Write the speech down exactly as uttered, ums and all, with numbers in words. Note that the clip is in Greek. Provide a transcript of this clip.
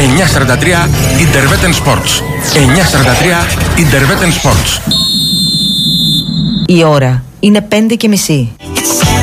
εννιακόσια σαράντα τρία Interveten Sports. εννιακόσια σαράντα τρία Interveten Sports. Η ώρα είναι πέντε και μισή.